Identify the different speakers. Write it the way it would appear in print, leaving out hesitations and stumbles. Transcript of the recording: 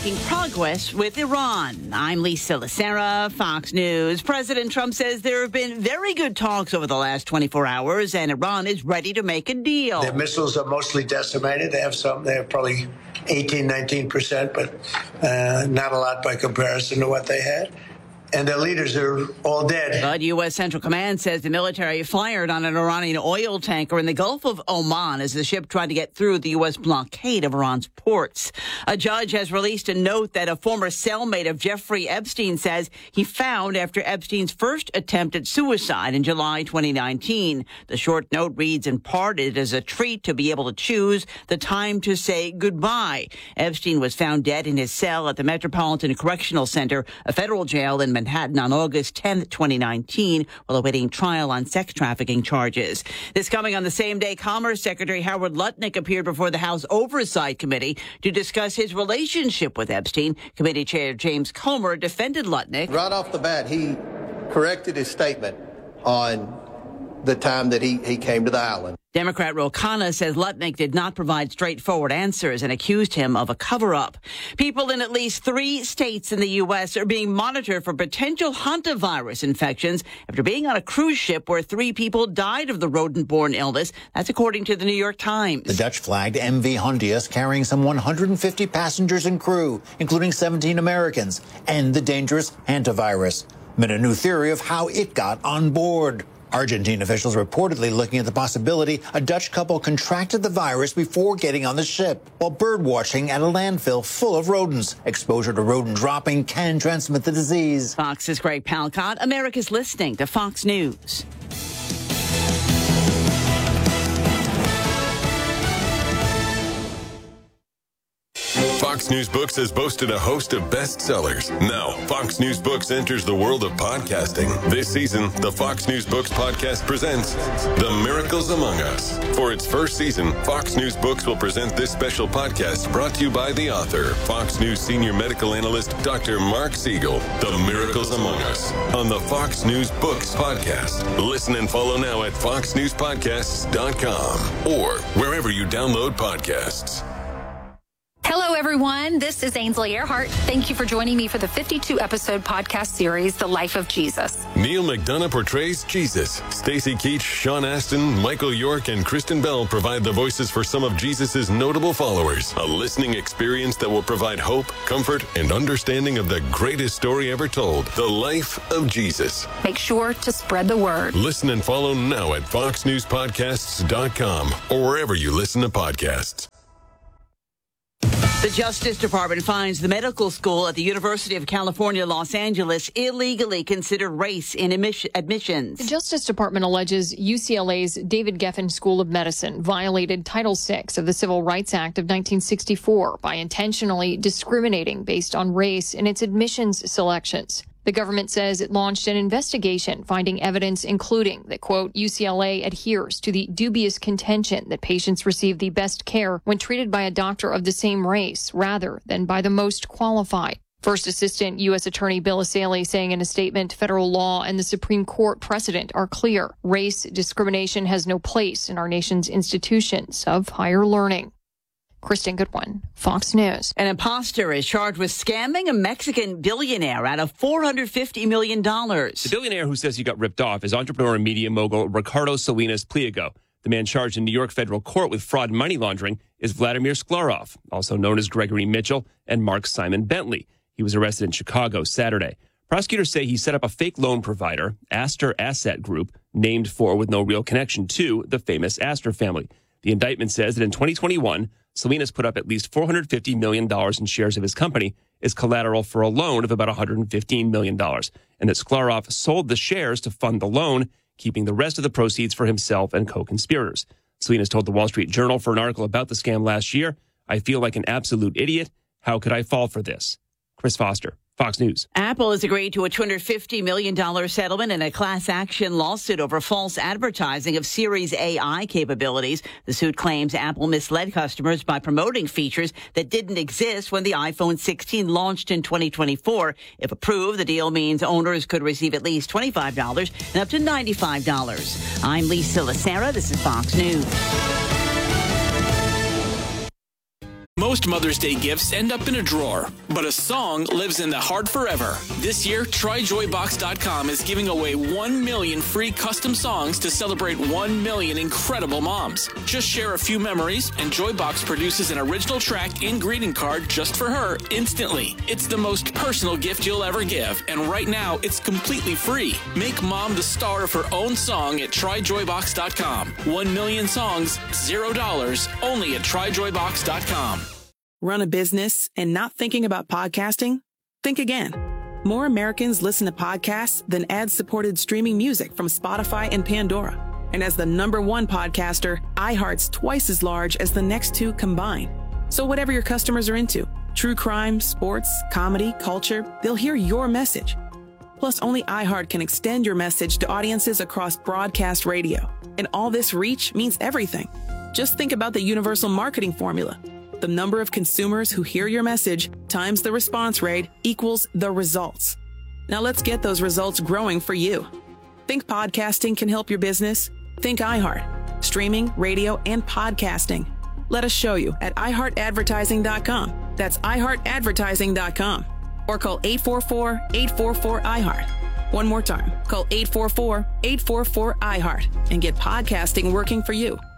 Speaker 1: making progress with Iran. I'm Lisa Lacera, Fox News. President Trump says there have been very good talks over the last 24 hours, and Iran is ready to make a deal.
Speaker 2: Their missiles are mostly decimated. They have probably 19%, but not a lot by comparison to what they had. And their leaders are all dead.
Speaker 1: But U.S. Central Command says the military fired on an Iranian oil tanker in the Gulf of Oman as the ship tried to get through the U.S. blockade of Iran's ports. A judge has released a note that a former cellmate of Jeffrey Epstein says he found after Epstein's first attempt at suicide in July 2019. The short note reads, in part, it is a treat to be able to choose the time to say goodbye. Epstein was found dead in his cell at the Metropolitan Correctional Center, a federal jail in Manhattan, on August 10, 2019, while awaiting trial on sex trafficking charges. This coming on the same day, Commerce Secretary Howard Lutnick appeared before the House Oversight Committee to discuss his relationship with Epstein. Committee Chair James Comer defended Lutnick.
Speaker 3: Right off the bat, he corrected his statement on the time that he came to the island.
Speaker 1: Democrat Ro Khanna says Lutnick did not provide straightforward answers and accused him of a cover-up. People in at least 3 states in the U.S. are being monitored for potential hantavirus infections after being on a cruise ship where 3 people died of the rodent-borne illness. That's according to the New York Times.
Speaker 4: The Dutch-flagged MV Hondius carrying some 150 passengers and crew, including 17 Americans, and the dangerous hantavirus. But a new theory of how it got on board. Argentine officials reportedly looking at the possibility a Dutch couple contracted the virus before getting on the ship while birdwatching at a landfill full of rodents. Exposure to rodent dropping can transmit the disease.
Speaker 1: Fox's Greg Palcott. America's listening to Fox News.
Speaker 5: Fox News Books has boasted a host of bestsellers. Now, Fox News Books enters the world of podcasting. This season, the Fox News Books podcast presents The Miracles Among Us. For its first season, Fox News Books will present this special podcast brought to you by the author, Fox News senior medical analyst, Dr. Mark Siegel. The Miracles Among Us on the Fox News Books podcast. Listen and follow now at foxnewspodcasts.com or wherever you download podcasts.
Speaker 6: Hello, everyone. This is Ainsley Earhart. Thank you for joining me for the 52-episode podcast series, The Life of Jesus.
Speaker 5: Neil McDonough portrays Jesus. Stacey Keach, Sean Astin, Michael York, and Kristen Bell provide the voices for some of Jesus' notable followers. A listening experience that will provide hope, comfort, and understanding of the greatest story ever told, The Life of Jesus.
Speaker 6: Make sure to spread the word.
Speaker 5: Listen and follow now at foxnewspodcasts.com or wherever you listen to podcasts.
Speaker 1: The Justice Department finds the medical school at the University of California, Los Angeles illegally considered race in admissions.
Speaker 7: The Justice Department alleges UCLA's David Geffen School of Medicine violated Title VI of the Civil Rights Act of 1964 by intentionally discriminating based on race in its admissions selections. The government says it launched an investigation finding evidence including that, quote, UCLA adheres to the dubious contention that patients receive the best care when treated by a doctor of the same race rather than by the most qualified. First Assistant U.S. Attorney Bill Asaley saying in a statement, federal law and the Supreme Court precedent are clear. Race discrimination has no place in our nation's institutions of higher learning. Kristen Goodwin, Fox News.
Speaker 1: An imposter is charged with scamming a Mexican billionaire out of $450 million.
Speaker 8: The billionaire who says he got ripped off is entrepreneur and media mogul Ricardo Salinas Pliego. The man charged in New York federal court with fraud and money laundering is Vladimir Sklarov, also known as Gregory Mitchell, and Mark Simon Bentley. He was arrested in Chicago Saturday. Prosecutors say he set up a fake loan provider, Astor Asset Group, named for with no real connection to the famous Astor family. The indictment says that in 2021, Salinas put up at least $450 million in shares of his company as collateral for a loan of about $115 million, and that Sklarov sold the shares to fund the loan, keeping the rest of the proceeds for himself and co-conspirators. Salinas told the Wall Street Journal for an article about the scam last year, "I feel like an absolute idiot. How could I fall for this?" Chris Foster, Fox News.
Speaker 1: Apple has agreed to a $250 million settlement in a class action lawsuit over false advertising of Siri's AI capabilities. The suit claims Apple misled customers by promoting features that didn't exist when the iPhone 16 launched in 2024. If approved, the deal means owners could receive at least $25 and up to $95. I'm Lisa Lacera. This is Fox News.
Speaker 9: Most Mother's Day gifts end up in a drawer, but a song lives in the heart forever. This year, TryJoyBox.com is giving away 1 million free custom songs to celebrate 1 million incredible moms. Just share a few memories, and Joybox produces an original track and greeting card just for her instantly. It's the most personal gift you'll ever give, and right now, it's completely free. Make mom the star of her own song at TryJoyBox.com. 1 million songs, $0, only at TryJoyBox.com.
Speaker 10: Run a business and not thinking about podcasting? Think again. More Americans listen to podcasts than ad-supported streaming music from Spotify and Pandora. And as the #1 podcaster, iHeart's twice as large as the next two combined. So whatever your customers are into, true crime, sports, comedy, culture, they'll hear your message. Plus, only iHeart can extend your message to audiences across broadcast radio. And all this reach means everything. Just think about the universal marketing formula. The number of consumers who hear your message times the response rate equals the results. Now let's get those results growing for you. Think podcasting can help your business? Think iHeart. Streaming, radio, and podcasting. Let us show you at iHeartAdvertising.com. That's iHeartAdvertising.com. Or call 844-844-iHeart. One more time, call 844-844-iHeart and get podcasting working for you.